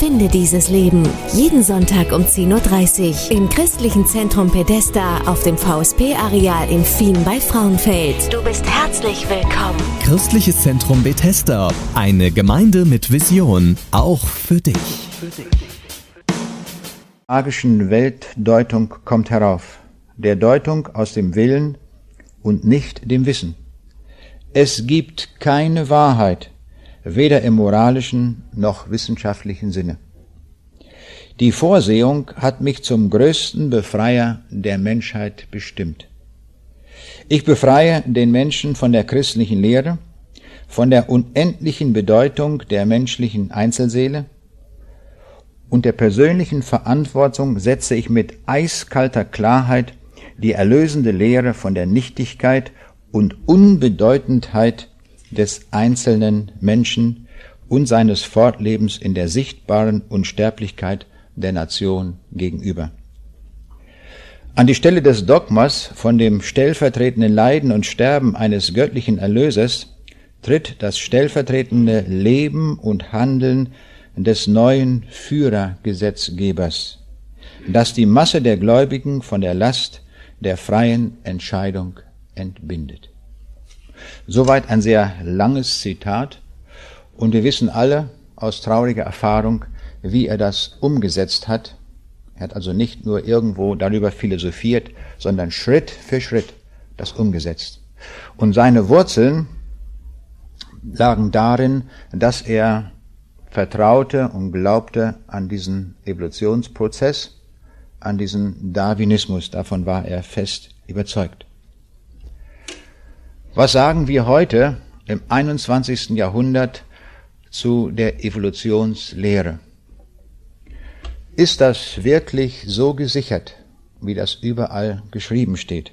Finde dieses Leben. Jeden Sonntag um 10.30 Uhr im Christlichen Zentrum Bethesda auf dem VSP-Areal in Fien bei Frauenfeld. Du bist herzlich willkommen. Christliches Zentrum Bethesda. Eine Gemeinde mit Vision. Auch für dich. Magischen Weltdeutung kommt herauf. Der Deutung aus dem Willen und nicht dem Wissen. Es gibt keine Wahrheit, weder im moralischen noch wissenschaftlichen Sinne. Die Vorsehung hat mich zum größten Befreier der Menschheit bestimmt. Ich befreie den Menschen von der christlichen Lehre, von der unendlichen Bedeutung der menschlichen Einzelseele und der persönlichen Verantwortung setze ich mit eiskalter Klarheit die erlösende Lehre von der Nichtigkeit und Unbedeutendheit des einzelnen Menschen und seines Fortlebens in der sichtbaren Unsterblichkeit der Nation gegenüber. An die Stelle des Dogmas von dem stellvertretenden Leiden und Sterben eines göttlichen Erlösers tritt das stellvertretende Leben und Handeln des neuen Führergesetzgebers, das die Masse der Gläubigen von der Last der freien Entscheidung entbindet. Soweit ein sehr langes Zitat, und wir wissen alle aus trauriger Erfahrung, wie er das umgesetzt hat. Er hat also nicht nur irgendwo darüber philosophiert, sondern Schritt für Schritt das umgesetzt. Und seine Wurzeln lagen darin, dass er vertraute und glaubte an diesen Evolutionsprozess, an diesen Darwinismus. Davon war er fest überzeugt. Was sagen wir heute im 21. Jahrhundert zu der Evolutionslehre? Ist das wirklich so gesichert, wie das überall geschrieben steht?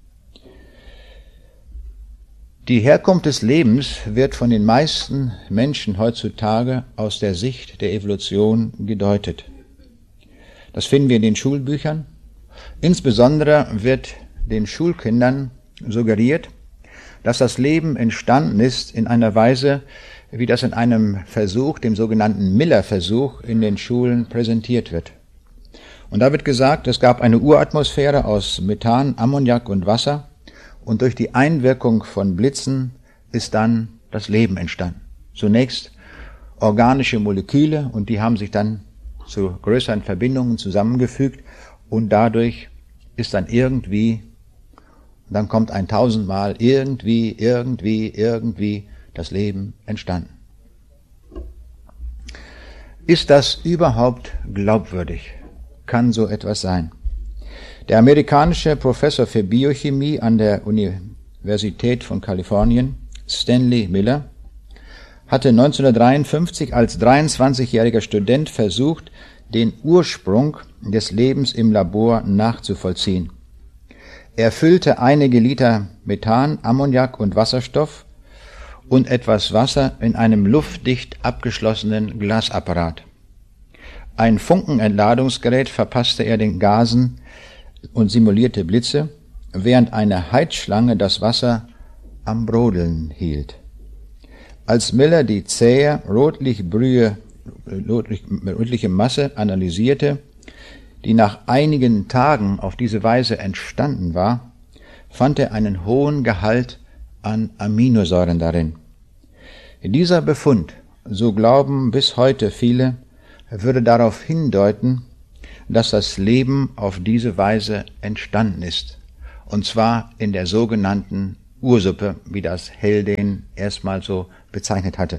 Die Herkunft des Lebens wird von den meisten Menschen heutzutage aus der Sicht der Evolution gedeutet. Das finden wir in den Schulbüchern. Insbesondere wird den Schulkindern suggeriert, dass das Leben entstanden ist in einer Weise, wie das in einem Versuch, dem sogenannten Miller-Versuch, in den Schulen präsentiert wird. Und da wird gesagt, es gab eine Uratmosphäre aus Methan, Ammoniak und Wasser, und durch die Einwirkung von Blitzen ist dann das Leben entstanden. Zunächst organische Moleküle, und die haben sich dann zu größeren Verbindungen zusammengefügt, und dadurch ist dann irgendwie, dann kommt ein tausendmal irgendwie das Leben entstanden. Ist das überhaupt glaubwürdig? Kann so etwas sein? Der amerikanische Professor für Biochemie an der Universität von Kalifornien, Stanley Miller, hatte 1953 als 23-jähriger Student versucht, den Ursprung des Lebens im Labor nachzuvollziehen. Er füllte einige Liter Methan, Ammoniak und Wasserstoff und etwas Wasser in einem luftdicht abgeschlossenen Glasapparat. Ein Funkenentladungsgerät verpasste er den Gasen und simulierte Blitze, während eine Heizschlange das Wasser am Brodeln hielt. Als Miller die zähe, rotliche Masse analysierte, die nach einigen Tagen auf diese Weise entstanden war, fand er einen hohen Gehalt an Aminosäuren darin. Dieser Befund, so glauben bis heute viele, würde darauf hindeuten, dass das Leben auf diese Weise entstanden ist, und zwar in der sogenannten Ursuppe, wie das Haldane erstmal so bezeichnet hatte.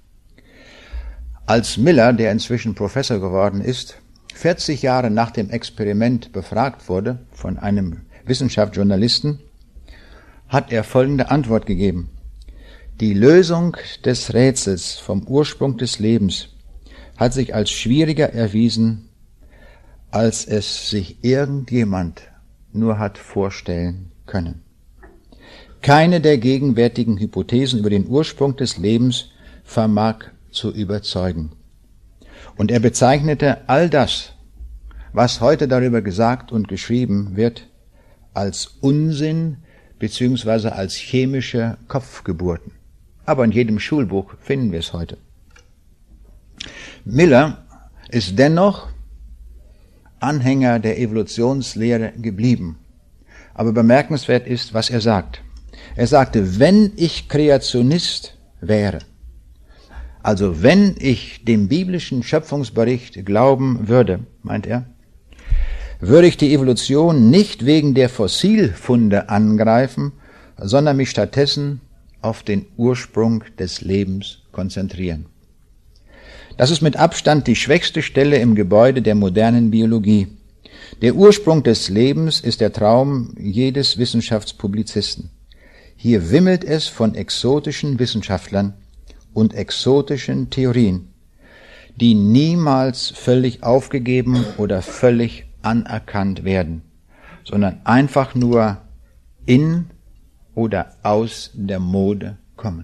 Als Miller, der inzwischen Professor geworden ist, 40 Jahre nach dem Experiment befragt wurde von einem Wissenschaftsjournalisten, hat er folgende Antwort gegeben: Die Lösung des Rätsels vom Ursprung des Lebens hat sich als schwieriger erwiesen, als es sich irgendjemand nur hat vorstellen können. Keine der gegenwärtigen Hypothesen über den Ursprung des Lebens vermag zu überzeugen. Und er bezeichnete all das, was heute darüber gesagt und geschrieben wird, als Unsinn bzw. als chemische Kopfgeburten. Aber in jedem Schulbuch finden wir es heute. Miller ist dennoch Anhänger der Evolutionslehre geblieben. Aber bemerkenswert ist, was er sagt. Er sagte, wenn ich Kreationist wäre, also wenn ich dem biblischen Schöpfungsbericht glauben würde, meint er, würde ich die Evolution nicht wegen der Fossilfunde angreifen, sondern mich stattdessen auf den Ursprung des Lebens konzentrieren. Das ist mit Abstand die schwächste Stelle im Gebäude der modernen Biologie. Der Ursprung des Lebens ist der Traum jedes Wissenschaftspublizisten. Hier wimmelt es von exotischen Wissenschaftlern und exotischen Theorien, die niemals völlig aufgegeben oder völlig anerkannt werden, sondern einfach nur in oder aus der Mode kommen.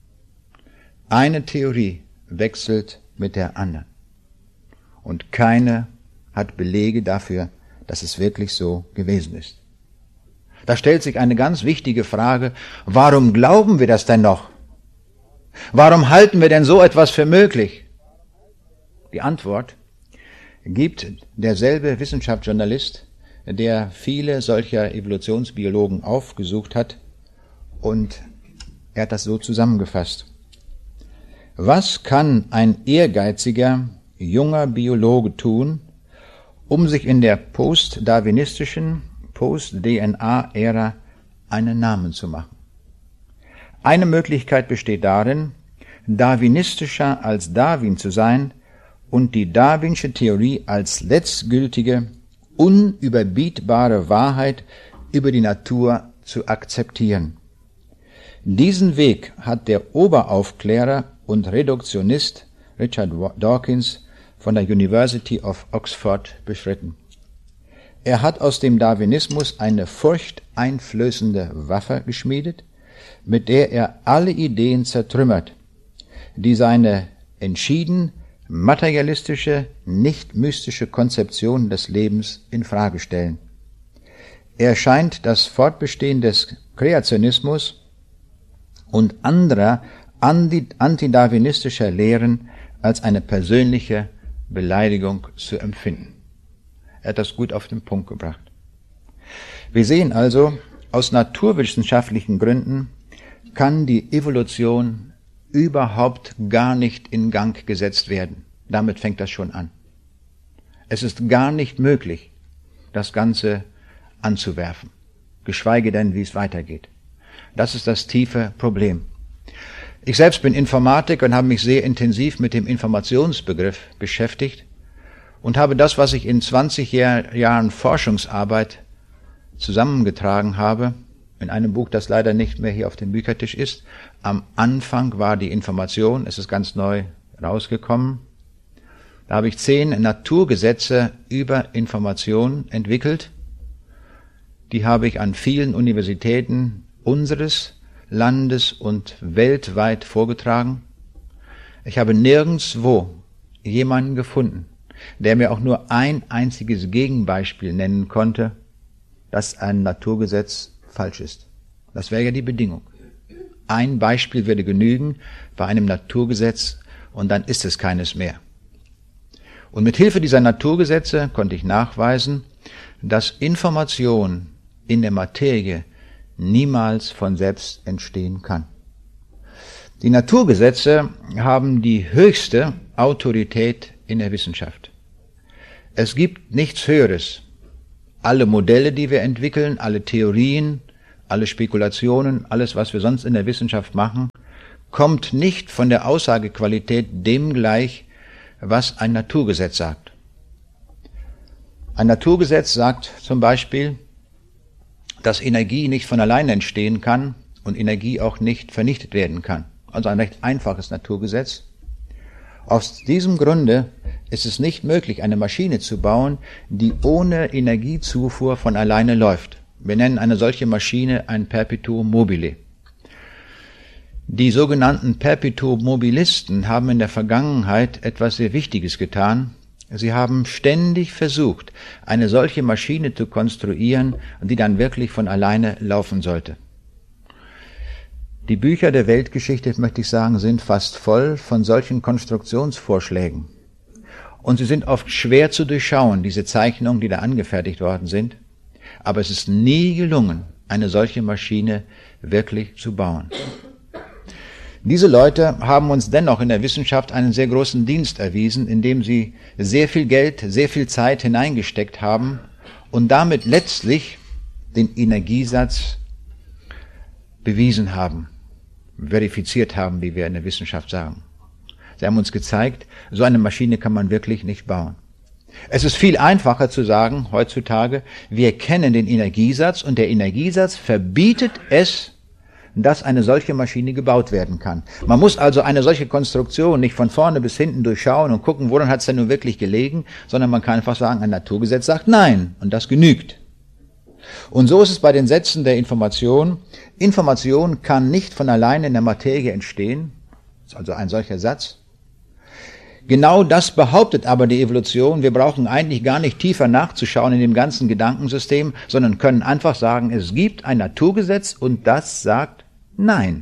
Eine Theorie wechselt mit der anderen und keine hat Belege dafür, dass es wirklich so gewesen ist. Da stellt sich eine ganz wichtige Frage, warum glauben wir das denn noch? Warum halten wir denn so etwas für möglich? Die Antwort gibt derselbe Wissenschaftsjournalist, der viele solcher Evolutionsbiologen aufgesucht hat, und er hat das so zusammengefasst. Was kann ein ehrgeiziger, junger Biologe tun, um sich in der post-darwinistischen, Post-DNA-Ära einen Namen zu machen? Eine Möglichkeit besteht darin, darwinistischer als Darwin zu sein und die darwinsche Theorie als letztgültige, unüberbietbare Wahrheit über die Natur zu akzeptieren. Diesen Weg hat der Oberaufklärer und Reduktionist Richard Dawkins von der University of Oxford beschritten. Er hat aus dem Darwinismus eine furchteinflößende Waffe geschmiedet, mit der er alle Ideen zertrümmert, die seine entschieden materialistische, nicht mystische Konzeption des Lebens in Frage stellen. Er scheint das Fortbestehen des Kreationismus und anderer antidarwinistischer Lehren als eine persönliche Beleidigung zu empfinden. Er hat das gut auf den Punkt gebracht. Wir sehen also, aus naturwissenschaftlichen Gründen kann die Evolution überhaupt gar nicht in Gang gesetzt werden. Damit fängt das schon an. Es ist gar nicht möglich, das Ganze anzuwerfen, geschweige denn, wie es weitergeht. Das ist das tiefe Problem. Ich selbst bin Informatiker und habe mich sehr intensiv mit dem Informationsbegriff beschäftigt und habe das, was ich in 20 Jahren Forschungsarbeit zusammengetragen habe, in einem Buch, das leider nicht mehr hier auf dem Büchertisch ist. Am Anfang war die Information, es ist ganz neu rausgekommen. Da habe ich 10 Naturgesetze über Information entwickelt. Die habe ich an vielen Universitäten unseres Landes und weltweit vorgetragen. Ich habe nirgendswo jemanden gefunden, der mir auch nur ein einziges Gegenbeispiel nennen konnte, dass ein Naturgesetz falsch ist. Das wäre ja die Bedingung. Ein Beispiel würde genügen bei einem Naturgesetz und dann ist es keines mehr. Und mit Hilfe dieser Naturgesetze konnte ich nachweisen, dass Information in der Materie niemals von selbst entstehen kann. Die Naturgesetze haben die höchste Autorität in der Wissenschaft. Es gibt nichts Höheres. Alle Modelle, die wir entwickeln, alle Theorien, alle Spekulationen, alles, was wir sonst in der Wissenschaft machen, kommt nicht von der Aussagequalität dem gleich, was ein Naturgesetz sagt. Ein Naturgesetz sagt zum Beispiel, dass Energie nicht von alleine entstehen kann und Energie auch nicht vernichtet werden kann. Also ein recht einfaches Naturgesetz. Aus diesem Grunde ist es nicht möglich, eine Maschine zu bauen, die ohne Energiezufuhr von alleine läuft. Wir nennen eine solche Maschine ein Perpetuum mobile. Die sogenannten Perpetuum-Mobilisten haben in der Vergangenheit etwas sehr Wichtiges getan. Sie haben ständig versucht, eine solche Maschine zu konstruieren, die dann wirklich von alleine laufen sollte. Die Bücher der Weltgeschichte, möchte ich sagen, sind fast voll von solchen Konstruktionsvorschlägen. Und sie sind oft schwer zu durchschauen, diese Zeichnungen, die da angefertigt worden sind. Aber es ist nie gelungen, eine solche Maschine wirklich zu bauen. Diese Leute haben uns dennoch in der Wissenschaft einen sehr großen Dienst erwiesen, indem sie sehr viel Geld, sehr viel Zeit hineingesteckt haben und damit letztlich den Energiesatz bewiesen haben, verifiziert haben, wie wir in der Wissenschaft sagen. Sie haben uns gezeigt, so eine Maschine kann man wirklich nicht bauen. Es ist viel einfacher zu sagen, heutzutage, wir kennen den Energiesatz und der Energiesatz verbietet es, dass eine solche Maschine gebaut werden kann. Man muss also eine solche Konstruktion nicht von vorne bis hinten durchschauen und gucken, woran hat es denn nun wirklich gelegen, sondern man kann einfach sagen, ein Naturgesetz sagt nein und das genügt. Und so ist es bei den Sätzen der Information. Information kann nicht von alleine in der Materie entstehen, das ist also ein solcher Satz. Genau das behauptet aber die Evolution. Wir brauchen eigentlich gar nicht tiefer nachzuschauen in dem ganzen Gedankensystem, sondern können einfach sagen, es gibt ein Naturgesetz und das sagt nein.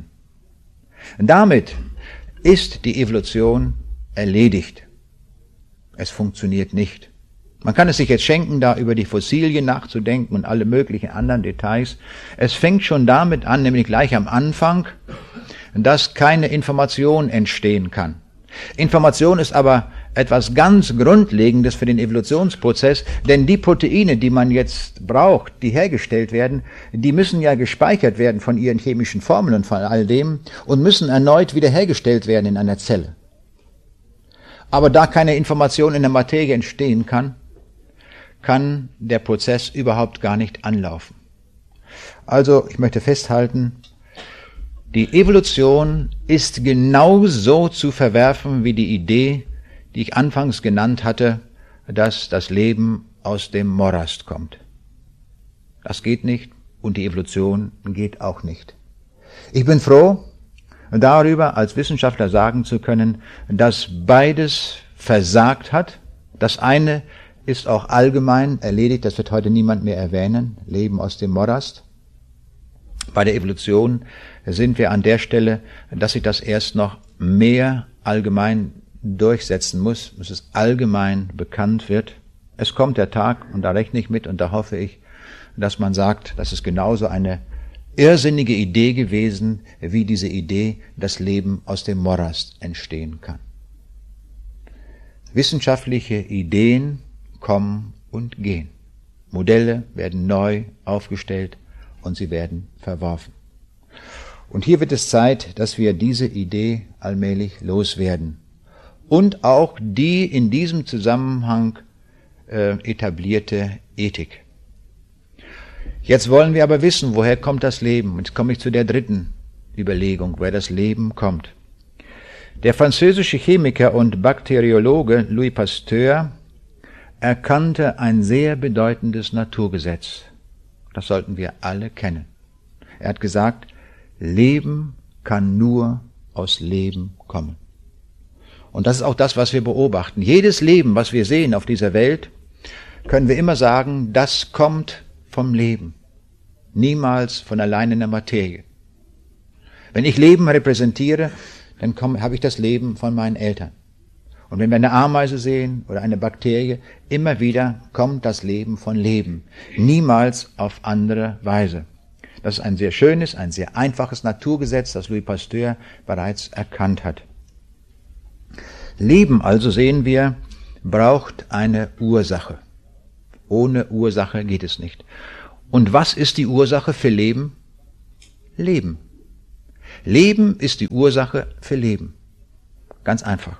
Damit ist die Evolution erledigt. Es funktioniert nicht. Man kann es sich jetzt schenken, da über die Fossilien nachzudenken und alle möglichen anderen Details. Es fängt schon damit an, nämlich gleich am Anfang, dass keine Information entstehen kann. Information ist aber etwas ganz Grundlegendes für den Evolutionsprozess, denn die Proteine, die man jetzt braucht, die hergestellt werden, die müssen ja gespeichert werden von ihren chemischen Formeln und von all dem und müssen erneut wiederhergestellt werden in einer Zelle. Aber da keine Information in der Materie entstehen kann, kann der Prozess überhaupt gar nicht anlaufen. Also, ich möchte festhalten, die Evolution ist genauso zu verwerfen wie die Idee, die ich anfangs genannt hatte, dass das Leben aus dem Morast kommt. Das geht nicht und die Evolution geht auch nicht. Ich bin froh, darüber als Wissenschaftler sagen zu können, dass beides versagt hat. Das eine ist auch allgemein erledigt, das wird heute niemand mehr erwähnen, Leben aus dem Morast. Bei der Evolution sind wir an der Stelle, dass sich das erst noch mehr allgemein durchsetzen muss, dass es allgemein bekannt wird. Es kommt der Tag, und da rechne ich mit, und da hoffe ich, dass man sagt, das ist genauso eine irrsinnige Idee gewesen, wie diese Idee, dass Leben aus dem Morast entstehen kann. Wissenschaftliche Ideen kommen und gehen. Modelle werden neu aufgestellt und sie werden verworfen. Und hier wird es Zeit, dass wir diese Idee allmählich loswerden. Und auch die in diesem Zusammenhang etablierte Ethik. Jetzt wollen wir aber wissen, woher kommt das Leben? Jetzt komme ich zu der dritten Überlegung, woher das Leben kommt. Der französische Chemiker und Bakteriologe Louis Pasteur erkannte ein sehr bedeutendes Naturgesetz. Das sollten wir alle kennen. Er hat gesagt, Leben kann nur aus Leben kommen. Und das ist auch das, was wir beobachten. Jedes Leben, was wir sehen auf dieser Welt, können wir immer sagen, das kommt vom Leben. Niemals von allein in der Materie. Wenn ich Leben repräsentiere, dann habe ich das Leben von meinen Eltern. Und wenn wir eine Ameise sehen oder eine Bakterie, immer wieder kommt das Leben von Leben. Niemals auf andere Weise. Das ist ein sehr schönes, ein sehr einfaches Naturgesetz, das Louis Pasteur bereits erkannt hat. Leben, also sehen wir, braucht eine Ursache. Ohne Ursache geht es nicht. Und was ist die Ursache für Leben? Leben. Leben ist die Ursache für Leben. Ganz einfach.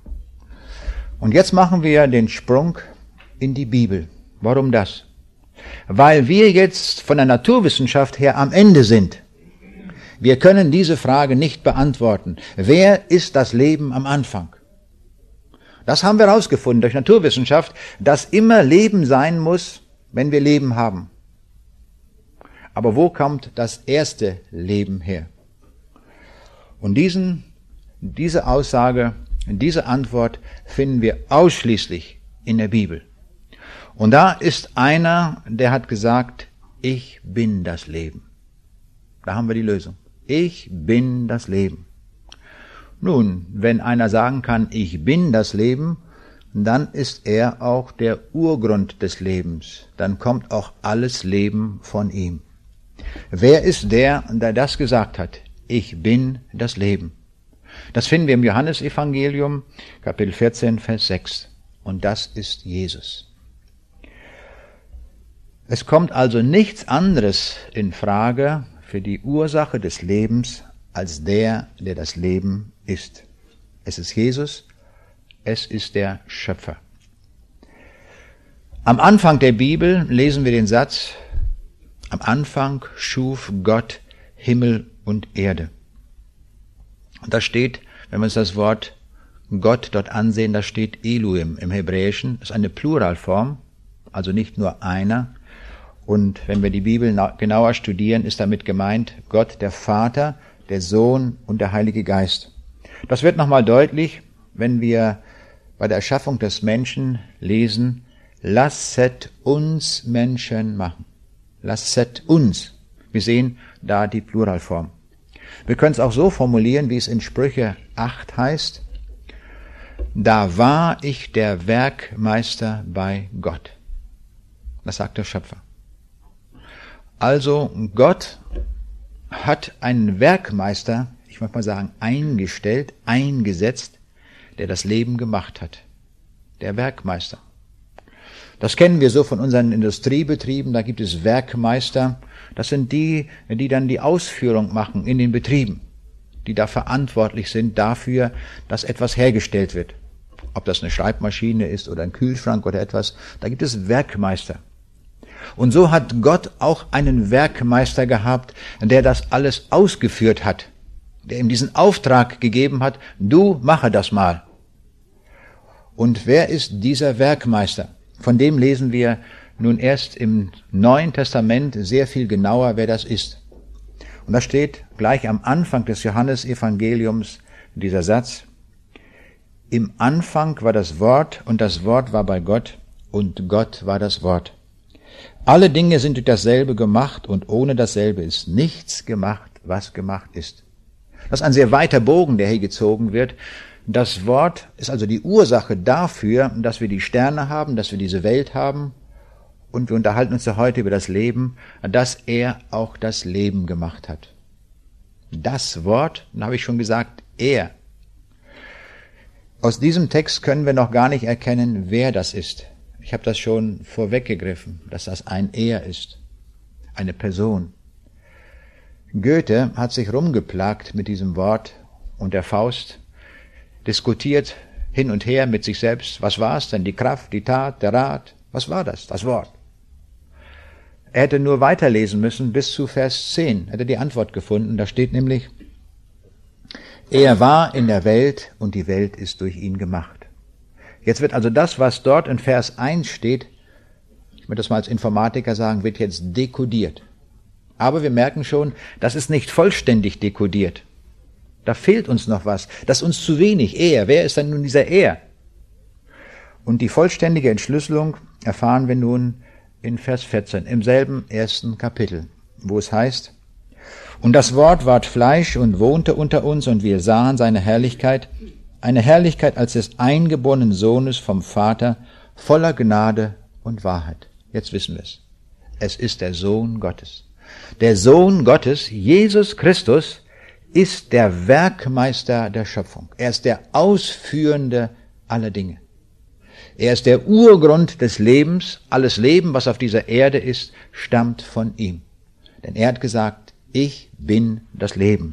Und jetzt machen wir den Sprung in die Bibel. Warum das? Weil wir jetzt von der Naturwissenschaft her am Ende sind. Wir können diese Frage nicht beantworten. Wer ist das Leben am Anfang? Das haben wir herausgefunden durch Naturwissenschaft, dass immer Leben sein muss, wenn wir Leben haben. Aber wo kommt das erste Leben her? Und diese Aussage, diese Antwort finden wir ausschließlich in der Bibel. Und da ist einer, der hat gesagt, ich bin das Leben. Da haben wir die Lösung. Ich bin das Leben. Nun, wenn einer sagen kann, ich bin das Leben, dann ist er auch der Urgrund des Lebens. Dann kommt auch alles Leben von ihm. Wer ist der das gesagt hat? Ich bin das Leben. Das finden wir im Johannesevangelium, Kapitel 14, Vers 6. Und das ist Jesus. Es kommt also nichts anderes in Frage für die Ursache des Lebens als der das Leben ist. Es ist Jesus, es ist der Schöpfer. Am Anfang der Bibel lesen wir den Satz, am Anfang schuf Gott Himmel und Erde. Und da steht, wenn wir uns das Wort Gott dort ansehen, da steht Elohim im Hebräischen, das ist eine Pluralform, also nicht nur einer. Und wenn wir die Bibel genauer studieren, ist damit gemeint Gott der Vater, der Sohn und der Heilige Geist. Das wird nochmal deutlich, wenn wir bei der Erschaffung des Menschen lesen, lasset uns Menschen machen. Lasset uns. Wir sehen da die Pluralform. Wir können es auch so formulieren, wie es in Sprüche 8 heißt, da war ich der Werkmeister bei Gott. Das sagt der Schöpfer. Also Gott hat einen Werkmeister, ich möchte mal sagen, eingestellt, eingesetzt, der das Leben gemacht hat. Der Werkmeister. Das kennen wir so von unseren Industriebetrieben, da gibt es Werkmeister. Das sind die dann die Ausführung machen in den Betrieben, die da verantwortlich sind dafür, dass etwas hergestellt wird. Ob das eine Schreibmaschine ist oder ein Kühlschrank oder etwas, da gibt es Werkmeister. Und so hat Gott auch einen Werkmeister gehabt, der das alles ausgeführt hat, der ihm diesen Auftrag gegeben hat, du mache das mal. Und wer ist dieser Werkmeister? Von dem lesen wir nun erst im Neuen Testament sehr viel genauer, wer das ist. Und da steht gleich am Anfang des Johannesevangeliums dieser Satz, im Anfang war das Wort und das Wort war bei Gott und Gott war das Wort. Alle Dinge sind durch dasselbe gemacht und ohne dasselbe ist nichts gemacht, was gemacht ist. Das ist ein sehr weiter Bogen, der hier gezogen wird. Das Wort ist also die Ursache dafür, dass wir die Sterne haben, dass wir diese Welt haben. Und wir unterhalten uns ja heute über das Leben, dass er auch das Leben gemacht hat. Das Wort, dann habe ich schon gesagt, er. Aus diesem Text können wir noch gar nicht erkennen, wer das ist. Ich habe das schon vorweggegriffen, dass das ein Er ist, eine Person. Goethe hat sich rumgeplagt mit diesem Wort und der Faust, diskutiert hin und her mit sich selbst. Was war es denn? Die Kraft, die Tat, der Rat? Was war das? Das Wort. Er hätte nur weiterlesen müssen bis zu Vers 10, hätte die Antwort gefunden. Da steht nämlich, er war in der Welt und die Welt ist durch ihn gemacht. Jetzt wird also das, was dort in Vers 1 steht, ich möchte das mal als Informatiker sagen, wird jetzt dekodiert. Aber wir merken schon, das ist nicht vollständig dekodiert. Da fehlt uns noch was. Das ist uns zu wenig. Er. Wer ist denn nun dieser Er? Und die vollständige Entschlüsselung erfahren wir nun in Vers 14, im selben ersten Kapitel, wo es heißt, und das Wort ward Fleisch und wohnte unter uns, und wir sahen seine Herrlichkeit, eine Herrlichkeit als des eingeborenen Sohnes vom Vater, voller Gnade und Wahrheit. Jetzt wissen wir es. Es ist der Sohn Gottes. Der Sohn Gottes, Jesus Christus, ist der Werkmeister der Schöpfung. Er ist der Ausführende aller Dinge. Er ist der Urgrund des Lebens. Alles Leben, was auf dieser Erde ist, stammt von ihm. Denn er hat gesagt, ich bin das Leben.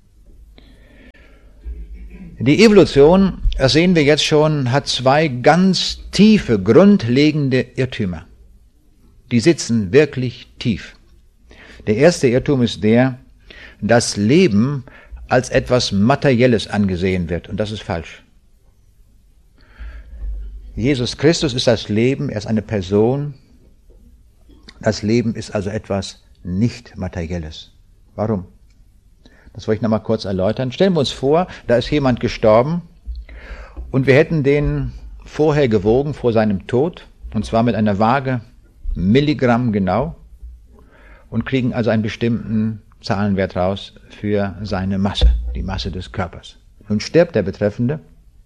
Die Evolution, das sehen wir jetzt schon, hat zwei ganz tiefe, grundlegende Irrtümer. Die sitzen wirklich tief. Der erste Irrtum ist der, dass Leben als etwas Materielles angesehen wird. Und das ist falsch. Jesus Christus ist das Leben, er ist eine Person. Das Leben ist also etwas nicht Materielles. Warum? Das wollte ich nochmal kurz erläutern. Stellen wir uns vor, da ist jemand gestorben und wir hätten den vorher gewogen vor seinem Tod, und zwar mit einer Waage Milligramm genau, und kriegen also einen bestimmten Zahlenwert raus für seine Masse, die Masse des Körpers. Nun stirbt der Betreffende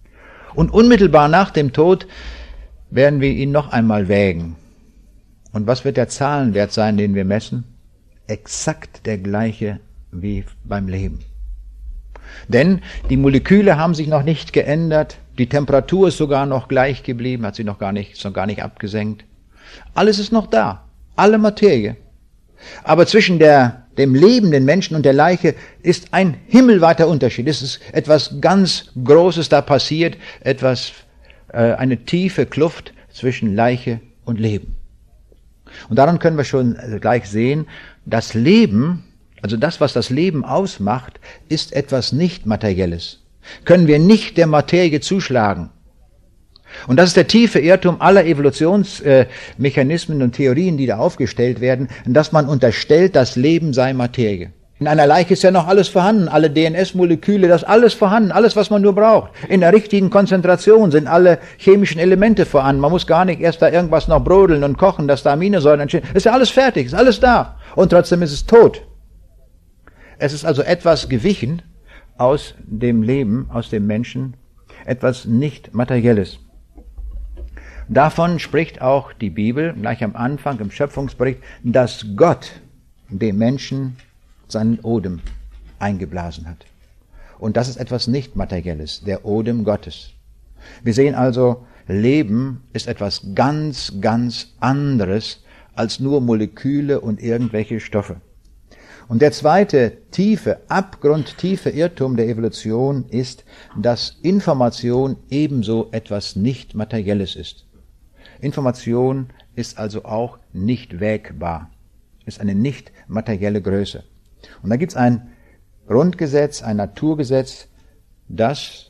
Und unmittelbar nach dem Tod werden wir ihn noch einmal wägen. Und was wird der Zahlenwert sein, den wir messen? Exakt der gleiche wie beim Leben. Denn die Moleküle haben sich noch nicht geändert, die Temperatur ist sogar noch gleich geblieben, hat sich noch gar nicht abgesenkt. Alles ist noch da, alle Materie. Aber zwischen dem lebenden Menschen und der Leiche ist ein himmelweiter Unterschied. Es ist etwas ganz Großes da passiert, eine tiefe Kluft zwischen Leiche und Leben. Und daran können wir schon gleich sehen, das Leben, also das, was das Leben ausmacht, ist etwas nicht Materielles. Können wir nicht der Materie zuschlagen. Und das ist der tiefe Irrtum aller Evolutionsmechanismen und Theorien, die da aufgestellt werden, dass man unterstellt, das Leben sei Materie. In einer Leiche ist ja noch alles vorhanden, alle DNS-Moleküle, das ist alles vorhanden, alles, was man nur braucht. In der richtigen Konzentration sind alle chemischen Elemente vorhanden. Man muss gar nicht erst da irgendwas noch brodeln und kochen, dass da Aminosäuren entstehen. Ist ja alles fertig, ist alles da. Und trotzdem ist es tot. Es ist also etwas gewichen aus dem Leben, aus dem Menschen, etwas nicht Materielles. Davon spricht auch die Bibel gleich am Anfang im Schöpfungsbericht, dass Gott dem Menschen seinen Odem eingeblasen hat. Und das ist etwas nicht Materielles, der Odem Gottes. Wir sehen also, Leben ist etwas ganz, ganz anderes als nur Moleküle und irgendwelche Stoffe. Und der zweite abgrundtiefe Irrtum der Evolution ist, dass Information ebenso etwas nicht Materielles ist. Information ist also auch nicht wägbar, ist eine nicht materielle Größe. Und da gibt es ein Grundgesetz, ein Naturgesetz, das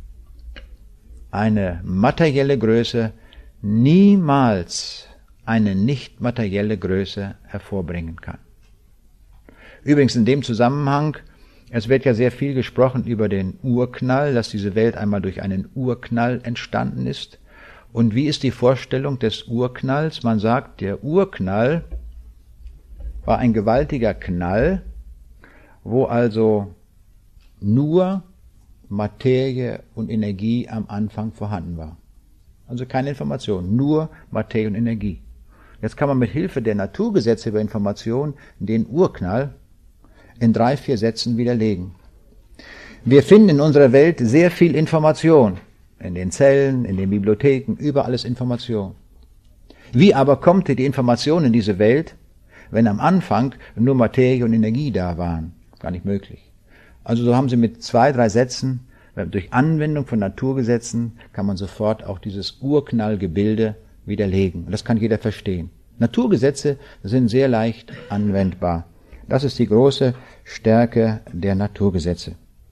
eine materielle Größe niemals eine nicht materielle Größe hervorbringen kann. Übrigens in dem Zusammenhang, es wird ja sehr viel gesprochen über den Urknall, dass diese Welt einmal durch einen Urknall entstanden ist. Und wie ist die Vorstellung des Urknalls? Man sagt, der Urknall war ein gewaltiger Knall, wo also nur Materie und Energie am Anfang vorhanden war. Also keine Information, nur Materie und Energie. Jetzt kann man mit Hilfe der Naturgesetze über Information den Urknall in 3-4 Sätzen widerlegen. Wir finden in unserer Welt sehr viel Information. In den Zellen, in den Bibliotheken, überall ist Information. Wie aber kommt die Information in diese Welt, wenn am Anfang nur Materie und Energie da waren? Gar nicht möglich. Also so haben sie mit 2-3 Sätzen, durch Anwendung von Naturgesetzen, kann man sofort auch dieses Urknallgebilde widerlegen. Und das kann jeder verstehen. Naturgesetze sind sehr leicht anwendbar. Das ist die große Stärke der Naturgesetze.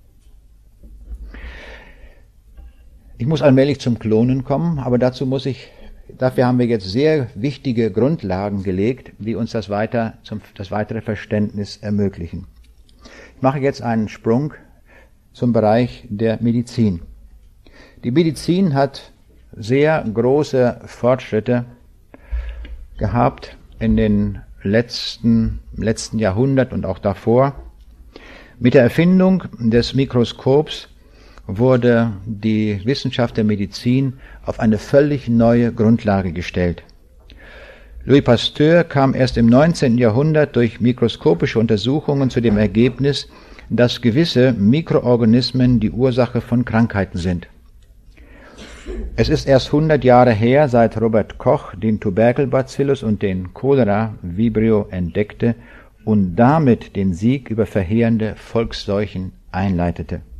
Ich muss allmählich zum Klonen kommen, aber dafür haben wir jetzt sehr wichtige Grundlagen gelegt, die uns das weitere Verständnis ermöglichen. Ich mache jetzt einen Sprung zum Bereich der Medizin. Die Medizin hat sehr große Fortschritte gehabt in den letzten Jahrhundert und auch davor. Mit der Erfindung des Mikroskops wurde die Wissenschaft der Medizin auf eine völlig neue Grundlage gestellt. Louis Pasteur kam erst im 19. Jahrhundert durch mikroskopische Untersuchungen zu dem Ergebnis, dass gewisse Mikroorganismen die Ursache von Krankheiten sind. Es ist erst 100 Jahre her, seit Robert Koch den Tuberkelbacillus und den Cholera Vibrio entdeckte und damit den Sieg über verheerende Volksseuchen einleitete.